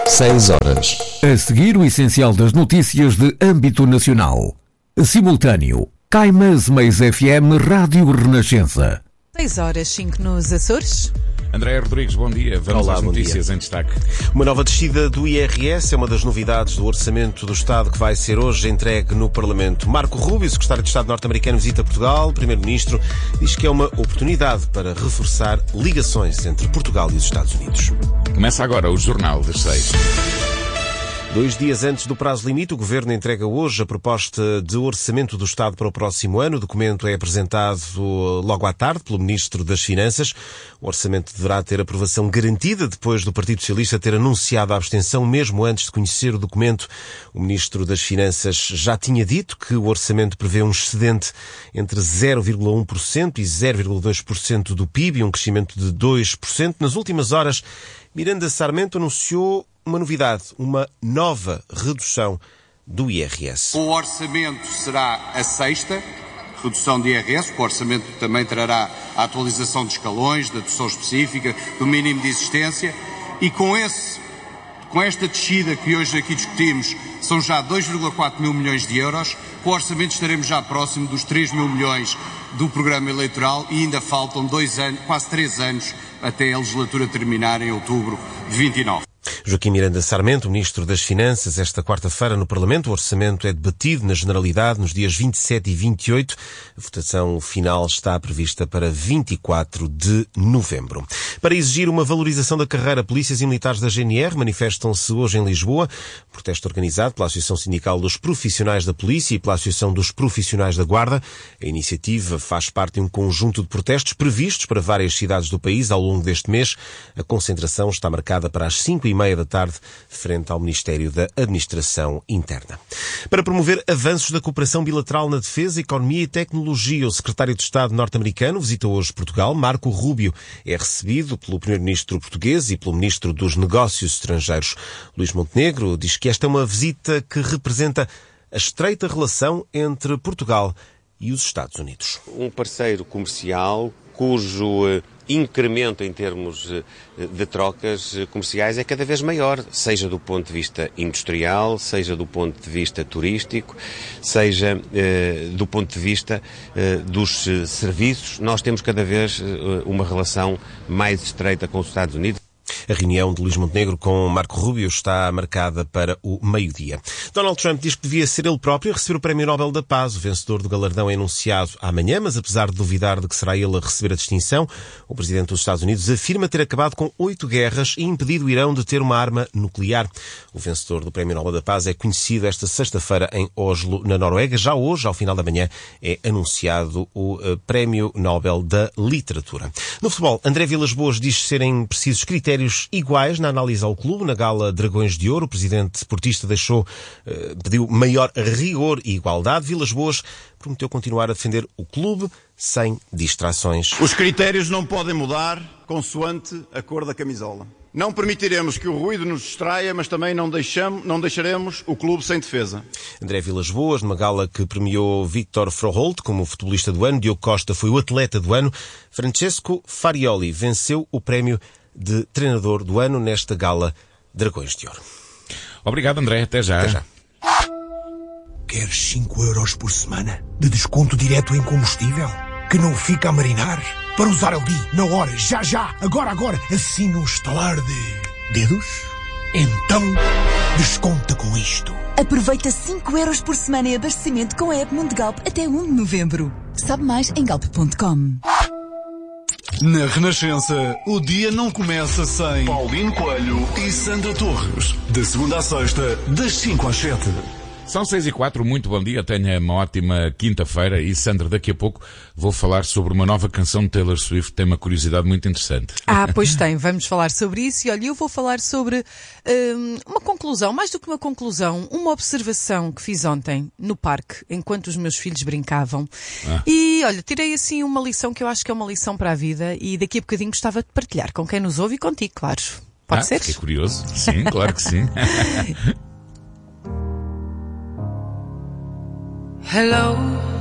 6 horas. A seguir, o essencial das notícias de âmbito nacional. Simultâneo. Caimas Mais FM Rádio Renascença. 6 horas 5 nos Açores. André Rodrigues, bom dia. Vamos às notícias em destaque. Uma nova descida do IRS é uma das novidades do Orçamento do Estado que vai ser hoje entregue no Parlamento. Marco Rubio, secretário de Estado norte-americano, visita Portugal. O primeiro-ministro diz que é uma oportunidade para reforçar ligações entre Portugal e os Estados Unidos. Começa agora o Jornal das 6. 2 dias antes do prazo limite, o Governo entrega hoje a proposta de orçamento do Estado para o próximo ano. O documento é apresentado logo à tarde pelo Ministro das Finanças. O orçamento deverá ter aprovação garantida depois do Partido Socialista ter anunciado a abstenção mesmo antes de conhecer o documento. O Ministro das Finanças já tinha dito que o orçamento prevê um excedente entre 0,1% e 0,2% do PIB, um crescimento de 2%. Nas últimas horas, Miranda Sarmento anunciou uma novidade, uma nova redução do IRS. O orçamento será a 6ª redução de IRS. O orçamento também trará a atualização de escalões, da dedução específica, do mínimo de existência e com esta descida que hoje aqui discutimos, são já 2,4 mil milhões de euros. Com o orçamento estaremos já próximo dos 3 mil milhões do programa eleitoral e ainda faltam 2 anos, quase 3 anos, até a legislatura terminar em outubro de 29. Joaquim Miranda Sarmento, Ministro das Finanças, esta quarta-feira no Parlamento. O orçamento é debatido na Generalidade nos dias 27 e 28. A votação final está prevista para 24 de novembro. Para exigir uma valorização da carreira, polícias e militares da GNR manifestam-se hoje em Lisboa. Protesto organizado pela Associação Sindical dos Profissionais da Polícia e pela Associação dos Profissionais da Guarda. A iniciativa faz parte de um conjunto de protestos previstos para várias cidades do país ao longo deste mês. A concentração está marcada para as 5h30 da tarde, frente ao Ministério da Administração Interna. Para promover avanços da cooperação bilateral na defesa, economia e tecnologia, o secretário de Estado norte-americano visita hoje Portugal. Marco Rubio é recebido pelo primeiro-ministro português e pelo ministro dos Negócios Estrangeiros. Luís Montenegro diz que esta é uma visita que representa a estreita relação entre Portugal e os Estados Unidos. Um parceiro comercial cujo incremento em termos de trocas comerciais é cada vez maior, seja do ponto de vista industrial, seja do ponto de vista turístico, seja do ponto de vista dos serviços. Nós temos cada vez uma relação mais estreita com os Estados Unidos. A reunião de Luís Montenegro com Marco Rubio está marcada para o meio-dia. Donald Trump diz que devia ser ele próprio a receber o Prémio Nobel da Paz. O vencedor do galardão é anunciado amanhã, mas apesar de duvidar de que será ele a receber a distinção, o presidente dos Estados Unidos afirma ter acabado com 8 guerras e impedido o Irão de ter uma arma nuclear. O vencedor do Prémio Nobel da Paz é conhecido esta sexta-feira em Oslo, na Noruega. Já hoje, ao final da manhã, é anunciado o Prémio Nobel da Literatura. No futebol, André Vilas-Boas diz serem precisos critérios iguais na análise ao clube. Na gala Dragões de Ouro, o presidente portista pediu maior rigor e igualdade. Vilas-Boas prometeu continuar a defender o clube sem distrações. Os critérios não podem mudar consoante a cor da camisola. Não permitiremos que o ruído nos distraia, mas também não deixaremos o clube sem defesa. André Vilas-Boas, numa gala que premiou Víctor Froholt como futebolista do ano, Diogo Costa foi o atleta do ano, Francesco Farioli venceu o prémio de treinador do ano nesta gala Dragões de Ouro. Obrigado, André. Até já. Até já. Queres 5 euros por semana de desconto direto em combustível? Que não fica a marinar? Para usar ali, na hora, já, agora, assim num estalar de dedos? Então, desconta com isto. Aproveita 5 euros por semana em abastecimento com a Edmund Galp até 1 de novembro. Sabe mais em galp.com. Na Renascença, o dia não começa sem Paulino Coelho e Sandra Torres. De segunda à sexta, das 5 às 7. São 6h04, muito bom dia, tenha uma ótima quinta-feira e Sandra, daqui a pouco vou falar sobre uma nova canção de Taylor Swift, tem uma curiosidade muito interessante. Pois tem, vamos falar sobre isso e olha, eu vou falar sobre uma conclusão, mais do que uma conclusão, uma observação que fiz ontem no parque, enquanto os meus filhos brincavam e olha, tirei assim uma lição que eu acho que é uma lição para a vida e daqui a bocadinho gostava de partilhar com quem nos ouve e contigo, claro. Pode ser? Fiquei curioso, sim, claro que sim. Hello